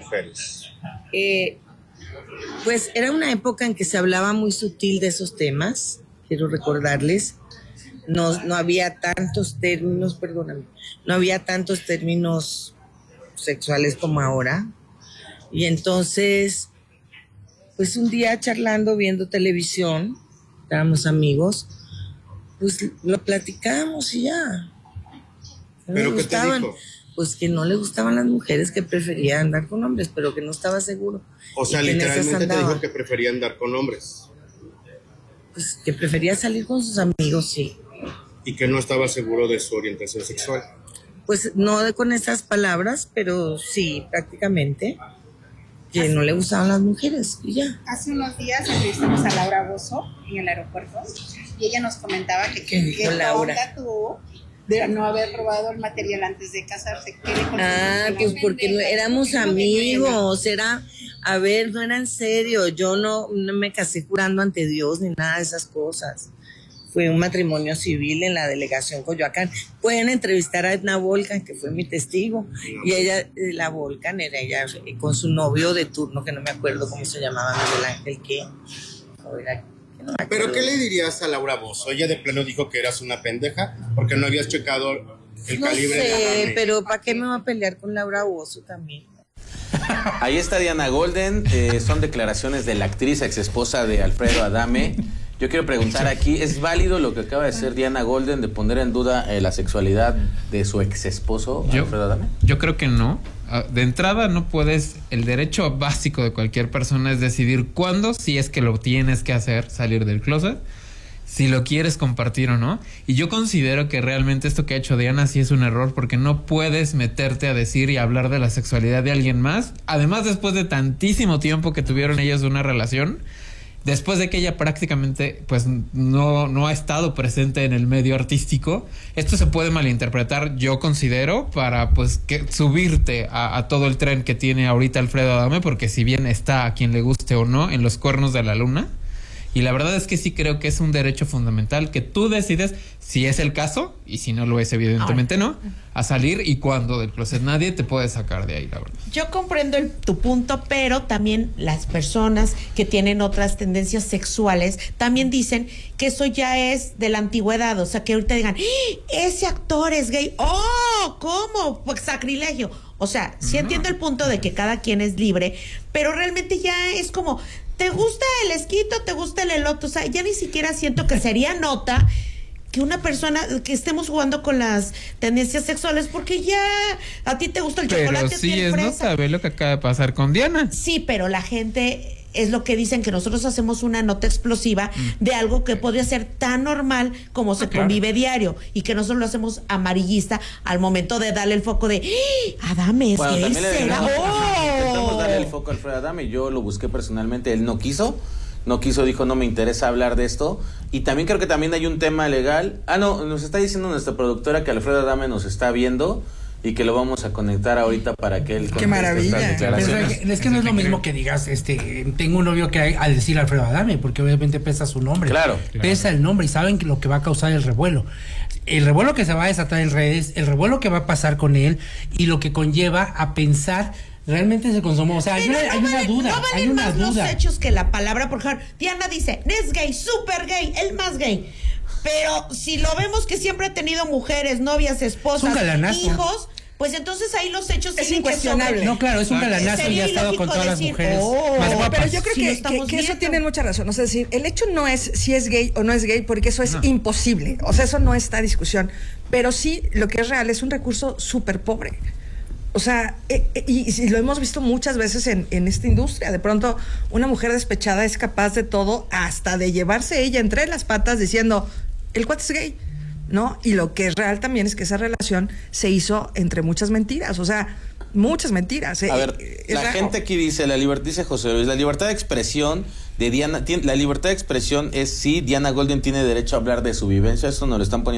mujeres? Pues era una época en que se hablaba muy sutil de esos temas, quiero recordarles. No había tantos términos, perdóname, no había tantos términos sexuales como ahora. Y entonces, pues un día charlando, viendo televisión, estábamos amigos, pues lo platicamos y ya. ¿Pero qué te dijo? Pues que no le gustaban las mujeres, que prefería andar con hombres, pero que no estaba seguro. O sea, literalmente te dijo que prefería andar con hombres. Pues que prefería salir con sus amigos, sí. Y que no estaba seguro de su orientación sexual. Pues no con esas palabras, pero sí, prácticamente. Que no le gustaban las mujeres, y ya. Hace unos días entrevistamos a Laura Bozzo en el aeropuerto y ella nos comentaba que qué onda tuvo de no haber probado el material antes de casarse. Pues porque éramos amigos, no era en serio, yo no me casé jurando ante Dios ni nada de esas cosas. Fue un matrimonio civil en la delegación Coyoacán. Pueden entrevistar a Edna Volcan, que fue mi testigo, y ella, la Volcan, era ella con su novio de turno, que no me acuerdo cómo se llamaba, Miguel Ángel, ¿Pero qué le dirías a Laura Bozzo? Ella de plano dijo que eras una pendeja porque no habías checado el calibre de la carne. Pero ¿para qué me va a pelear con Laura Bozzo también? Ahí está Diana Golden, son declaraciones de la actriz exesposa de Alfredo Adame. Yo quiero preguntar aquí, ¿es válido lo que acaba de hacer Diana Golden de poner en duda la sexualidad de su exesposo Alfredo Adame? Yo creo que no. De entrada no puedes, el derecho básico de cualquier persona es decidir cuándo, si es que lo tienes que hacer, salir del closet, si lo quieres compartir o no. Y yo considero que realmente esto que ha hecho Diana sí es un error, porque no puedes meterte a decir y hablar de la sexualidad de alguien más. Además, después de tantísimo tiempo que tuvieron ellas una relación, después de que ella prácticamente pues no ha estado presente en el medio artístico, esto se puede malinterpretar, yo considero, para pues subirte a todo el tren que tiene ahorita Alfredo Adame, porque si bien está a quien le guste o no en los cuernos de la luna, y la verdad es que sí creo que es un derecho fundamental que tú decides si es el caso, y si no lo es evidentemente no, a salir, y cuando del closet nadie te puede sacar de ahí, la verdad. Yo comprendo tu punto, pero también las personas que tienen otras tendencias sexuales también dicen que eso ya es de la antigüedad, o sea, que ahorita digan, ese actor es gay, ¡oh! ¿Cómo? Pues sacrilegio. O sea, sí entiendo el punto de que cada quien es libre, pero realmente ya es como, ¿te gusta el esquito? ¿Te gusta el elote? O sea, ya ni siquiera siento que sería nota que una persona, que estemos jugando con las tendencias sexuales, porque ya a ti te gusta el chocolate. Pero sí es nota, ve lo que acaba de pasar con Diana. Sí, pero la gente, es lo que dicen, que nosotros hacemos una nota explosiva de algo que podría ser tan normal como se convive diario, y que nosotros lo hacemos amarillista al momento de darle el foco de Adame es gay, será. Intentamos darle el foco a Alfredo Adame, yo lo busqué personalmente, él no quiso, dijo no me interesa hablar de esto, y también creo que también hay un tema legal. Nos está diciendo nuestra productora que Alfredo Adame nos está viendo y que lo vamos a conectar ahorita para que él ¡qué maravilla! Pero es que no es lo mismo que digas, tengo un novio, que al decir Alfredo Adame, porque obviamente pesa su nombre. Claro. Pesa el nombre y saben lo que va a causar el revuelo. El revuelo que se va a desatar en redes, el revuelo que va a pasar con él y lo que conlleva a pensar realmente se consumó. O sea, hay una duda. No valen más los hechos que la palabra. Por ejemplo, Diana dice, es gay, súper gay, el más gay. Pero si lo vemos que siempre ha tenido mujeres, novias, esposas, hijos, pues entonces ahí los hechos es incuestionable. No, claro, es un galanazo y ha estado con todas las mujeres más guapas. Pero yo creo que eso tienen mucha razón. O sea, decir, el hecho no es si es gay o no es gay, porque eso es imposible. O sea, eso no está discusión. Pero sí, lo que es real es un recurso súper pobre. O sea, y lo hemos visto muchas veces en esta industria. De pronto, una mujer despechada es capaz de todo, hasta de llevarse ella entre las patas diciendo, el cuate es gay, ¿no? Y lo que es real también es que esa relación se hizo entre muchas mentiras. O sea, muchas mentiras. A ver, la gente aquí dice, dice José Luis, la libertad de expresión de Diana, la libertad de expresión es sí, Diana Golden tiene derecho a hablar de su vivencia, eso nos lo están poniendo